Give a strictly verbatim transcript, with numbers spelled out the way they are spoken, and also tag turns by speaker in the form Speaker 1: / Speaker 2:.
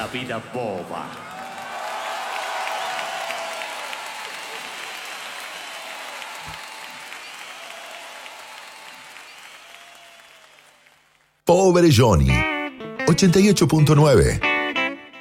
Speaker 1: vida boba.
Speaker 2: Pobre Johnny. ochenta y ocho punto nueve